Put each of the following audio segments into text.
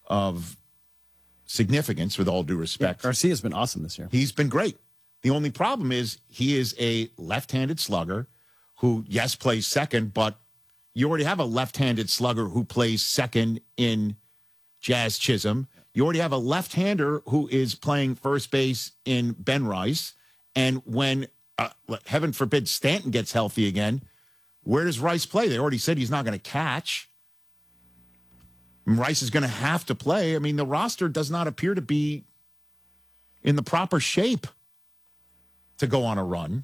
of significance, with all due respect. Yeah, Garcia's been awesome this year. He's been great. The only problem is he is a left-handed slugger who, yes, plays second, but you already have a left-handed slugger who plays second in Jazz Chisholm. You already have a left-hander who is playing first base in Ben Rice. And when, heaven forbid, Stanton gets healthy again, where does Rice play? They already said he's not going to catch. Rice is going to have to play. I mean, the roster does not appear to be in the proper shape to go on a run.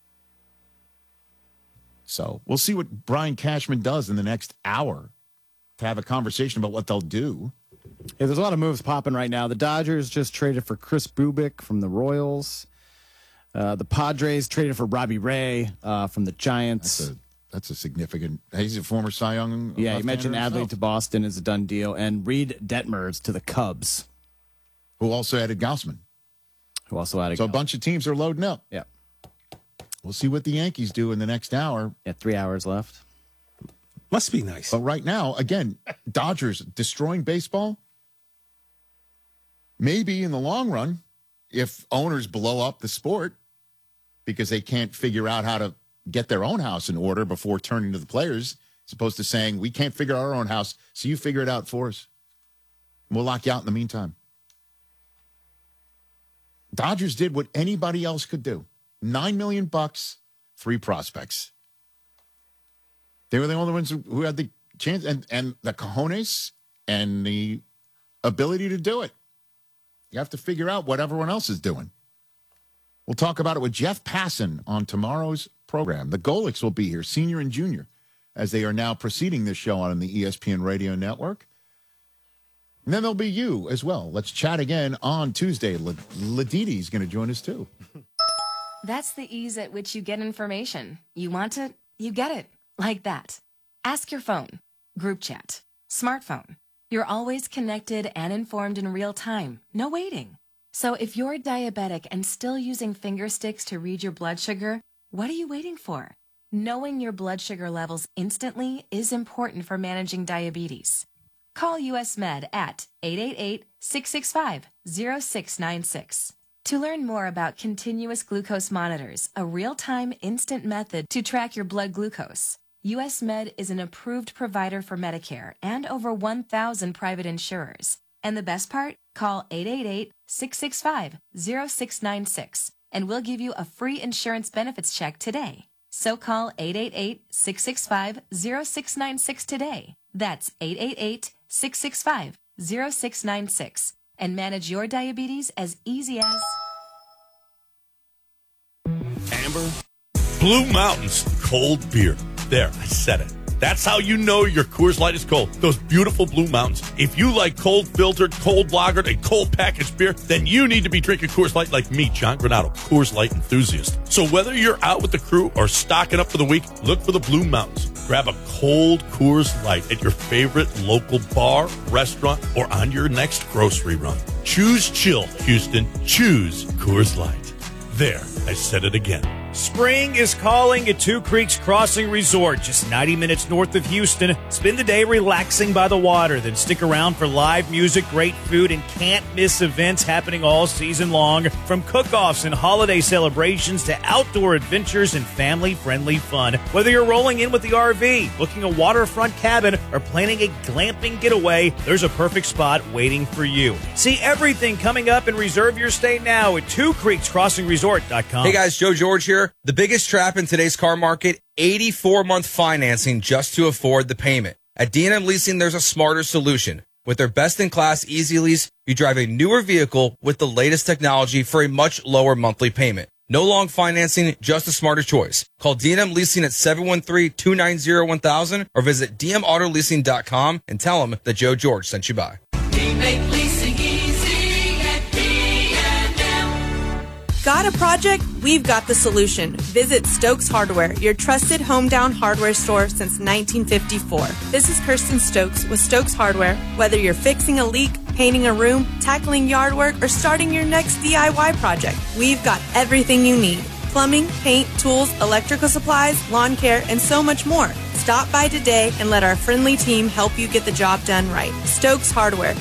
So we'll see what Brian Cashman does in the next hour to have a conversation about what they'll do. Yeah, there's a lot of moves popping right now. The Dodgers just traded for Chris Bubik from the Royals. The Padres traded for Robbie Ray from the Giants. That's a significant. He's a former Cy Young. Yeah, you mentioned Adley to Boston is a done deal, and Reed Detmers to the Cubs, who also added Gaussman. So a bunch of teams are loading up. Yeah, we'll see what the Yankees do in the next hour. Yeah, 3 hours left. Must be nice. But right now, again, Dodgers destroying baseball. Maybe in the long run, if owners blow up the sport because they can't figure out how to get their own house in order before turning to the players, as opposed to saying, we can't figure out our own house, so you figure it out for us. We'll lock you out in the meantime. Dodgers did what anybody else could do. $9 million, 3 prospects. They were the only ones who had the chance and the cojones and the ability to do it. You have to figure out what everyone else is doing. We'll talk about it with Jeff Passan on tomorrow's program. The Golics will be here, senior and junior, as they are now preceding this show on the ESPN Radio Network. And then there'll be you as well. Let's chat again on Tuesday. Laditi's going to join us too. That's the ease at which you get information. You want it, you get it. Like that. Ask your phone. Group chat. Smartphone. You're always connected and informed in real time. No waiting. So if you're diabetic and still using finger sticks to read your blood sugar, what are you waiting for? Knowing your blood sugar levels instantly is important for managing diabetes. Call US Med at 888-665-0696. To learn more about continuous glucose monitors, a real-time instant method to track your blood glucose, US Med is an approved provider for Medicare and over 1,000 private insurers. And the best part? Call 888-665-0696 and we'll give you a free insurance benefits check today. So call 888-665-0696 today. That's 888-665-0696 and manage your diabetes as easy as... Amber? Blue Mountain's cold beer. There, I said it. That's how you know your Coors Light is cold. Those beautiful Blue Mountains. If you like cold filtered, cold lagered, and cold packaged beer, then you need to be drinking Coors Light like me, John Granado, Coors Light enthusiast. So whether you're out with the crew or stocking up for the week, look for the Blue Mountains. Grab a cold Coors Light at your favorite local bar, restaurant, or on your next grocery run. Choose chill, Houston. Choose Coors Light. There, I said it again. Spring is calling at Two Creeks Crossing Resort, just 90 minutes north of Houston. Spend the day relaxing by the water, then stick around for live music, great food, and can't-miss events happening all season long. From cook-offs and holiday celebrations to outdoor adventures and family-friendly fun. Whether you're rolling in with the RV, booking a waterfront cabin, or planning a glamping getaway, there's a perfect spot waiting for you. See everything coming up and reserve your stay now at twocreekscrossingresort.com. Hey guys, Joe George here. The biggest trap in today's car market, 84-month financing just to afford the payment. At D&M Leasing, there's a smarter solution. With their best-in-class Easy Lease, you drive a newer vehicle with the latest technology for a much lower monthly payment. No long financing, just a smarter choice. Call D&M Leasing at 713-290-1000 or visit dmautoleasing.com and tell them that Joe George sent you by. We make leasing easy at D&M. Got a project? We've got the solution. Visit Stokes Hardware, your trusted hometown hardware store since 1954. This is Kirsten Stokes with Stokes Hardware. Whether you're fixing a leak, painting a room, tackling yard work, or starting your next DIY project, we've got everything you need. Plumbing, paint, tools, electrical supplies, lawn care, and so much more. Stop by today and let our friendly team help you get the job done right. Stokes Hardware,